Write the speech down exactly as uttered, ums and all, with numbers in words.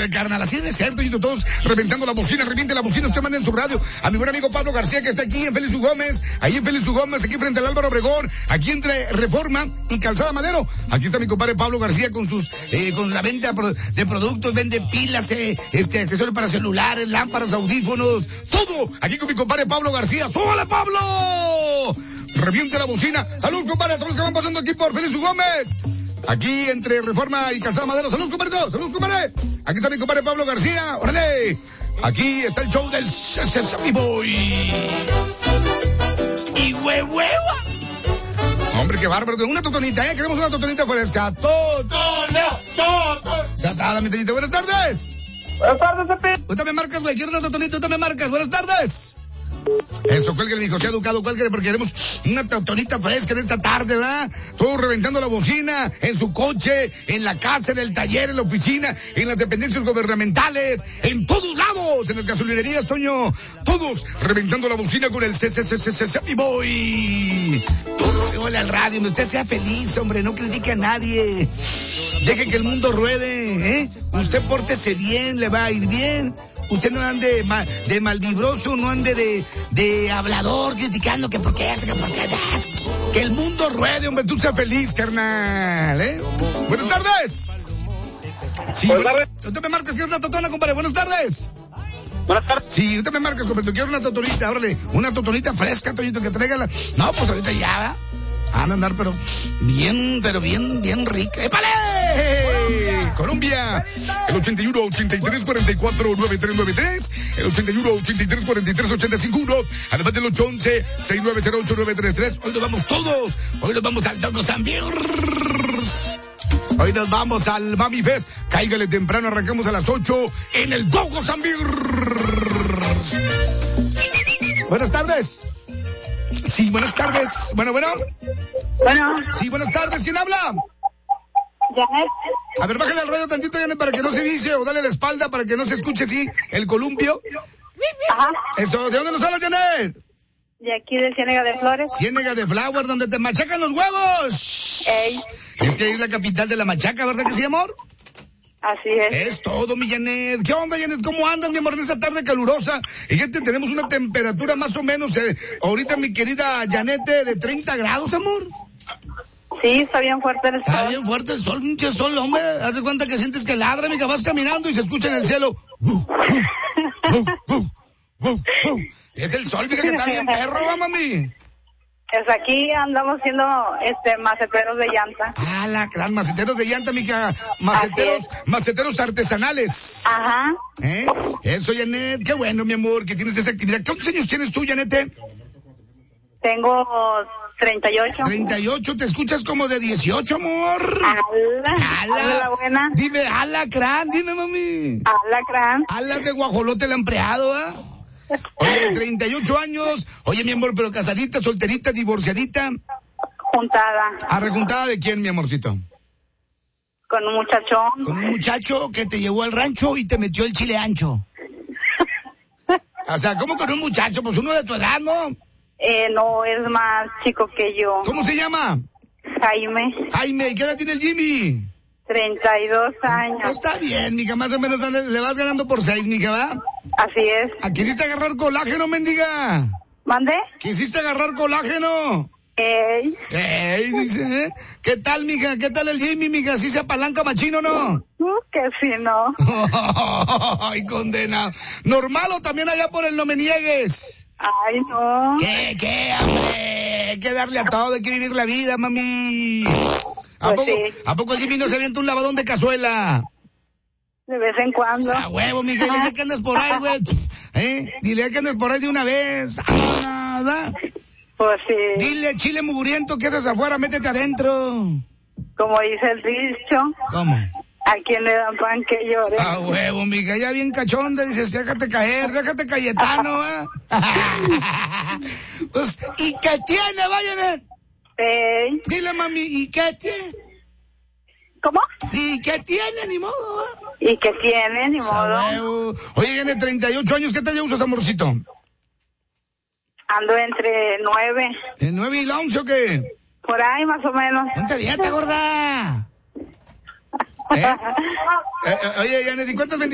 padre, carnal. Así debe ser, Toñito, todos reventando la bocina, reviente la bocina, usted manda en su radio. A mi buen amigo Pablo García, que está aquí en Félix U. Gómez, ahí en Félix U. Gómez, aquí frente al Álvaro Obregón, aquí entre Reforma y Calzada Madero. Aquí está mi compadre Pablo García con sus, eh, con la venta de productos, vende pilas, eh, este, accesorios para celulares, lámparas, audífonos, todo. Aquí con mi compadre Pablo García. ¡Súbale, Pablo! Reviente la bocina. Salud, compadre, a todos los que van pasando aquí por Félix U. Gómez. Aquí entre Reforma y Calzada Madero. Salud, compadre. Salud, compadre. Aquí está mi compadre Pablo García. ¡Órale! Aquí está el show del Sesame Boy. Y huehueva. Hombre, qué bárbaro. Una totonita, ¿eh? Queremos una totonita fresca. Totona, totona. Satada, mi toñita. Buenas tardes. Buenas tardes, Pepe. Tú también marcas, güey. Quiero una totonita. Tú también marcas. Buenas tardes. Eso, cuélguele, mijo, sea educado, cuélguele, porque queremos una totonita fresca en esta tarde, ¿verdad? Todos reventando la bocina, en su coche, en la casa, en el taller, en la oficina, en las dependencias gubernamentales, en todos lados, en las gasolinerías, Toño, todos reventando la bocina con el Sesame Boy. Se huele al radio, usted sea feliz, hombre, no critique a nadie. Deje que el mundo ruede, ¿eh? Usted pórtese bien, le va a ir bien. Usted no ande mal, de malvibroso, no ande de, de hablador, criticando que por qué hace, que por qué das. Que el mundo ruede, hombre, tú seas feliz, carnal, ¿eh? Buenas tardes. Sí, Buenas tardes. Usted me marcas, quiero una totona, compadre. Buenas tardes. Buenas tardes. Sí, usted me marcas, compadre, quiero una totonita, órale, una totonita fresca, Toñito, que traiga la... No, pues ahorita ya, van a andar, pero bien, pero bien, bien rica. ¡Épale! Colombia, el ochenta y uno, ochenta y tres, cuarenta y cuatro, noventa y tres noventa y tres, el ochenta y uno, ochenta y tres, cuarenta y tres, ochenta y cinco uno, además del ocho once, seis nueve cero ocho, nueve tres tres. Hoy nos vamos todos, hoy nos vamos al Taco Zambir. Hoy nos vamos al Mami Fest. Cáigale temprano, arrancamos a las ocho en el Taco Zambir. Buenas tardes. Sí, buenas tardes. Bueno, bueno. Bueno. Sí, buenas tardes. ¿Quién habla? Janet. A ver, bájale al radio tantito, Janet, para que no se vicie, o dale la espalda para que no se escuche así el columpio. Ajá. Eso, ¿de dónde nos hablas, Janet? De aquí de Ciénega de Flores. Ciénega de Flowers, donde te machacan los huevos. Ey. Es que es la capital de la machaca, ¿verdad que sí, amor? Así es. Es todo, mi Janet. ¿Qué onda, Janet? ¿Cómo andas, mi amor, en esa tarde calurosa? Y gente, tenemos una temperatura más o menos, eh, ahorita, mi querida Janet, de treinta grados, amor. Sí, está bien fuerte el sol. Está bien fuerte el sol, pinche sol, hombre. Haz de cuenta que sientes que ladra, mica, vas caminando y se escucha en el cielo. Uh, uh, uh, uh, uh, uh. Es el sol, fíjate que está bien perro, ¿va, mami? Pues aquí andamos siendo este maceteros de llanta. Ah, la gran maceteros de llanta, mija. Maceteros, maceteros artesanales. Ajá. ¿Eh? Eso, Janet. Qué bueno, mi amor, que tienes esa actividad. ¿Cuántos años tienes tú, Janet? Tengo treinta y ocho. treinta y ocho, te escuchas como de dieciocho, amor. Ala. Ala buena. Dime, alacrán, dime, mami. Alacrán. Alas de guajolote el empleado, ¿ah? Oye, treinta y ocho años. Oye, mi amor, pero casadita, solterita, divorciadita. Juntada. ¿Arrejuntada de quién, mi amorcito? Con un muchachón. Con un muchacho que te llevó al rancho y te metió el chile ancho. O sea, ¿cómo con un muchacho? Pues uno de tu edad, ¿no? Eh, no, es más chico que yo. ¿Cómo se llama? Jaime. Jaime, ¿y qué edad tiene el Jimmy? treinta y dos No, años. está bien, mija, más o menos le vas ganando por seis, mija, ¿va? Así es. ¿A quisiste agarrar colágeno, mendiga? ¿Mande? ¿Quisiste agarrar colágeno? Ey. Ey, dice, ¿eh? ¿Qué tal, mija? ¿Qué tal el Jimmy, mija? ¿Sí se apalanca machino o no? Uh, que sí, no. Ay, condena. ¿Normal o también allá por el no me niegues? Ay, no. ¿Qué, qué, hombre? Hay que darle a todo, hay que vivir la vida, mami. ¿A Pues poco, sí. ¿A poco el Jimmy no se avienta un lavadón de cazuela? De vez en cuando. A huevo, mija, dile que andas por ahí, güey. ¿Eh? Dile que andas por ahí de una vez. Ah, ¿verdad? Pues sí. Dile, chile mugriento, ¿qué haces afuera? Métete adentro. Como dice el dicho, ¿Cómo? a quien le dan pan que llore. A huevo, mija, ya bien cachonda, dices, déjate caer, déjate Cayetano, ¿eh? Pues, ¿y qué tiene, vayan? Ey. Dile, mami, ¿y qué tiene? ¿Cómo? ¿Y qué tiene? Ni modo, ¿eh? ¿Y qué tiene? Ni A modo. huevo. Oye, tiene treinta y ocho años, ¿qué talla usas, amorcito? Ando entre nueve. ¿El nueve y la once o qué? Por ahí, más o menos. Ponte dieta, gorda. ¿Eh? Eh, eh, oye, Janet, ¿y cuántas